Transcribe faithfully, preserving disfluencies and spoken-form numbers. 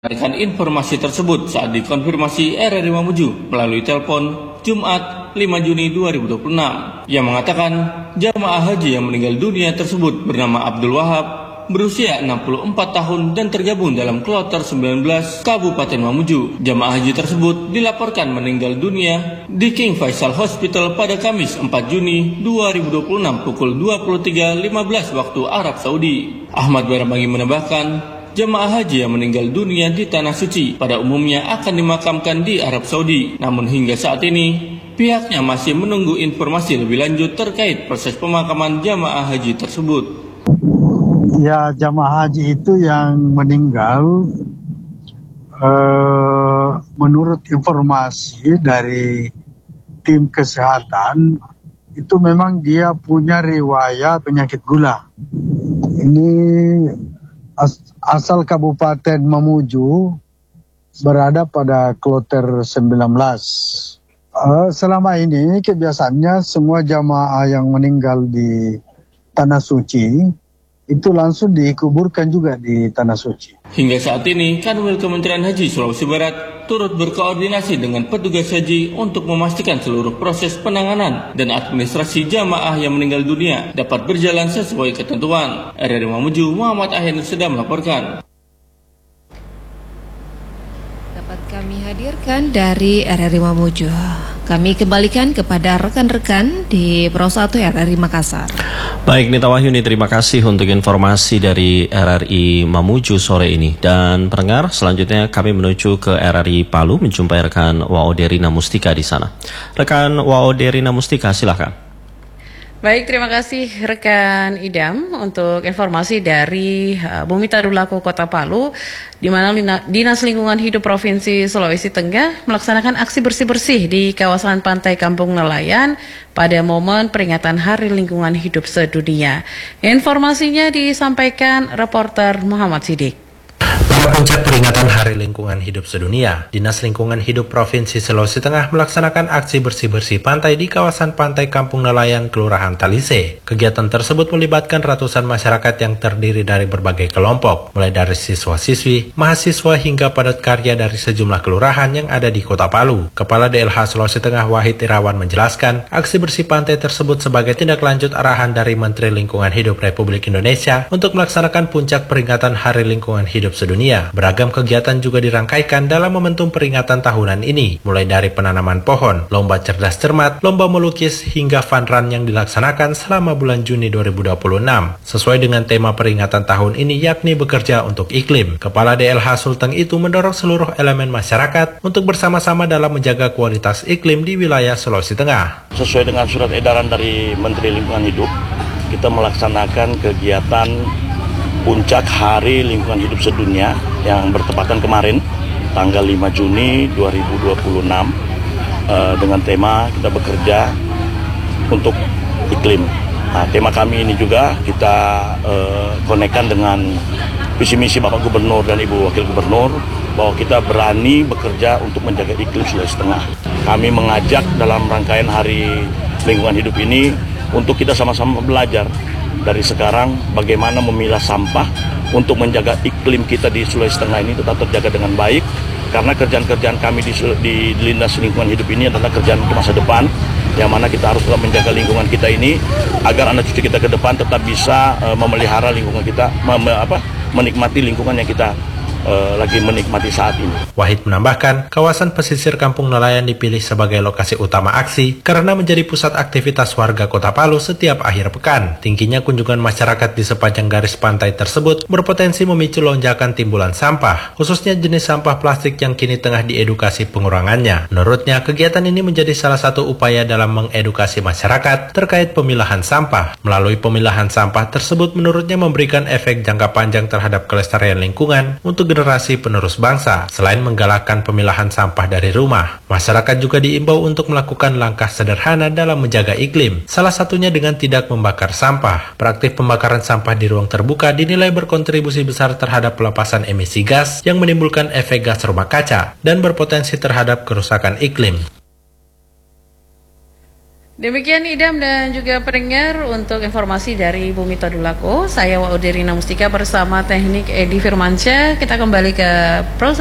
Menyampaikan informasi tersebut saat dikonfirmasi R R I Mamuju melalui telepon Jumat lima Juni dua ribu dua puluh enam yang mengatakan jamaah haji yang meninggal dunia tersebut bernama Abdul Wahab, berusia enam puluh empat tahun dan tergabung dalam kloter sembilan belas Kabupaten Mamuju. Jamaah haji tersebut dilaporkan meninggal dunia di King Faisal Hospital pada Kamis empat Juni dua ribu dua puluh enam pukul dua puluh tiga lima belas waktu Arab Saudi. Ahmad Barabangi menambahkan, jamaah haji yang meninggal dunia di Tanah Suci pada umumnya akan dimakamkan di Arab Saudi. Namun hingga saat ini, pihaknya masih menunggu informasi lebih lanjut terkait proses pemakaman jamaah haji tersebut. Ya, jamaah haji itu yang meninggal, eh, menurut informasi dari tim kesehatan, itu memang dia punya riwayat penyakit gula. Ini as- asal Kabupaten Mamuju, berada pada kloter sembilan belas. Uh, selama ini kebiasaannya semua jamaah yang meninggal di Tanah Suci itu langsung dikuburkan juga di Tanah Suci. Hingga saat ini, Kanwil Kementerian Haji Sulawesi Barat turut berkoordinasi dengan petugas haji untuk memastikan seluruh proses penanganan dan administrasi jamaah yang meninggal dunia dapat berjalan sesuai ketentuan. R R I Mamuju, Muhammad Ahen sedang melaporkan. Dapat kami hadirkan dari R R I Mamuju. Kami kembalikan kepada rekan-rekan di Pro satu R R I Makassar. Baik, Nita Wahyuni, terima kasih untuk informasi dari R R I Mamuju sore ini. Dan pendengar, selanjutnya kami menuju ke R R I Palu menjumpai rekan Waoderina Mustika di sana. Rekan Waoderina Mustika, silakan. Baik, terima kasih rekan Idam untuk informasi dari uh, Bumi Tadulako Kota Palu, di mana Dinas Lingkungan Hidup Provinsi Sulawesi Tengah melaksanakan aksi bersih-bersih di kawasan Pantai Kampung Nelayan pada momen peringatan Hari Lingkungan Hidup Sedunia. Informasinya disampaikan reporter Muhammad Sidik. Pada puncak peringatan Hari Lingkungan Hidup Sedunia, Dinas Lingkungan Hidup Provinsi Sulawesi Tengah melaksanakan aksi bersih-bersih pantai di kawasan Pantai Kampung Nelayan, Kelurahan Talise. Kegiatan tersebut melibatkan ratusan masyarakat yang terdiri dari berbagai kelompok, mulai dari siswa-siswi, mahasiswa hingga padat karya dari sejumlah kelurahan yang ada di Kota Palu. Kepala D L H Sulawesi Tengah Wahid Irawan menjelaskan, aksi bersih pantai tersebut sebagai tindak lanjut arahan dari Menteri Lingkungan Hidup Republik Indonesia untuk melaksanakan puncak peringatan Hari Lingkungan Hidup Sedunia. Beragam kegiatan juga dirangkaikan dalam momentum peringatan tahunan ini, mulai dari penanaman pohon, lomba cerdas cermat, lomba melukis, hingga fun run yang dilaksanakan selama bulan Juni dua ribu dua puluh enam. Sesuai dengan tema peringatan tahun ini, yakni bekerja untuk iklim. Kepala D L H Sulteng itu mendorong seluruh elemen masyarakat untuk bersama-sama dalam menjaga kualitas iklim di wilayah Sulawesi Tengah. Sesuai dengan surat edaran dari Menteri Lingkungan Hidup, kita melaksanakan kegiatan puncak Hari Lingkungan Hidup Sedunia yang bertepatan kemarin tanggal lima Juni dua ribu dua puluh enam uh, dengan tema kita bekerja untuk iklim. Nah, tema kami ini juga kita uh, konekkan dengan visi misi Bapak Gubernur dan Ibu Wakil Gubernur bahwa kita berani bekerja untuk menjaga iklim Sulawesi Tengah. Kami mengajak dalam rangkaian Hari Lingkungan Hidup ini untuk kita sama-sama belajar dari sekarang bagaimana memilah sampah untuk menjaga iklim kita di Sulawesi Tengah ini tetap terjaga dengan baik, karena kerjaan-kerjaan kami di, di Dinas Lingkungan Hidup ini adalah kerjaan untuk masa depan, yang mana kita harus tetap menjaga lingkungan kita ini agar anak cucu kita ke depan tetap bisa uh, memelihara lingkungan kita, mem, apa, menikmati lingkungan yang kita Uh, lagi menikmati saat ini. Wahid menambahkan, kawasan pesisir Kampung Nelayan dipilih sebagai lokasi utama aksi karena menjadi pusat aktivitas warga Kota Palu setiap akhir pekan. Tingginya kunjungan masyarakat di sepanjang garis pantai tersebut berpotensi memicu lonjakan timbulan sampah, khususnya jenis sampah plastik yang kini tengah diedukasi pengurangannya. Menurutnya, kegiatan ini menjadi salah satu upaya dalam mengedukasi masyarakat terkait pemilahan sampah. Melalui pemilahan sampah tersebut, menurutnya memberikan efek jangka panjang terhadap kelestarian lingkungan untuk generasi penerus bangsa. Selain menggalakkan pemilahan sampah dari rumah, masyarakat juga diimbau untuk melakukan langkah sederhana dalam menjaga iklim. Salah satunya dengan tidak membakar sampah. Praktik pembakaran sampah di ruang terbuka dinilai berkontribusi besar terhadap pelepasan emisi gas yang menimbulkan efek gas rumah kaca dan berpotensi terhadap kerusakan iklim. Demikian Idam dan juga pendengar untuk informasi dari Bumi Tadulako. Saya Wauderi Namustika bersama teknik Edi Firmansyah. Kita kembali ke proses